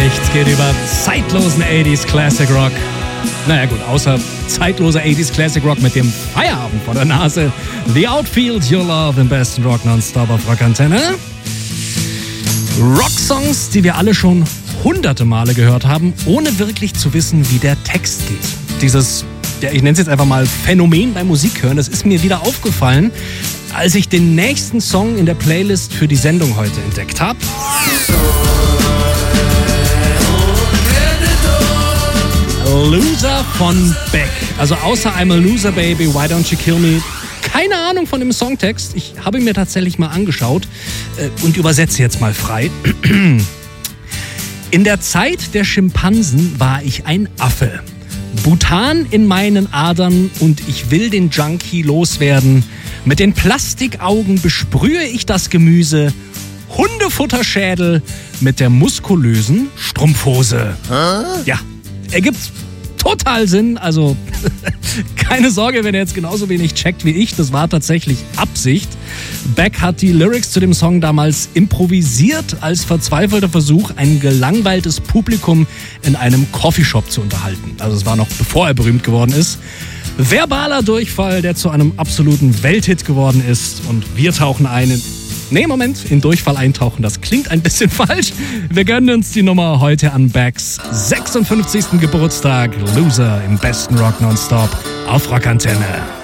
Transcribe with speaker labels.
Speaker 1: Nichts geht über zeitlosen 80s Classic Rock. Naja gut, außer zeitloser 80s Classic Rock mit dem Feierabend vor der Nase. The Outfield, Your Love im besten Rock nonstop auf Rockantenne. Rocksongs, die wir alle schon hunderte Male gehört haben, ohne wirklich zu wissen, wie der Text geht. Dieses, ich nenne es jetzt einfach mal Phänomen beim Musikhören, das ist mir wieder aufgefallen, als ich den nächsten Song in der Playlist für die Sendung heute entdeckt habe. Loser von Beck. Also außer I'm a Loser Baby, Why Don't You Kill Me? Keine Ahnung von dem Songtext. Ich habe ihn mir tatsächlich mal angeschaut und übersetze jetzt mal frei. In der Zeit der Schimpansen war ich ein Affe. Butan in meinen Adern und ich will den Junkie loswerden. Mit den Plastikaugen besprühe ich das Gemüse. Hundefutterschädel mit der muskulösen Strumpfhose. Ja, ergibt total Sinn. Also keine Sorge, wenn ihr jetzt genauso wenig checkt wie ich. Das war tatsächlich Absicht. Beck hat die Lyrics zu dem Song damals improvisiert als verzweifelter Versuch, ein gelangweiltes Publikum in einem Coffeeshop zu unterhalten. Also es war noch bevor er berühmt geworden ist. Verbaler Durchfall, der zu einem absoluten Welthit geworden ist. Und wir tauchen ein in Durchfall eintauchen, das klingt ein bisschen falsch. Wir gönnen uns die Nummer heute an Becks 56. Geburtstag. Loser im besten Rock nonstop auf Rockantenne.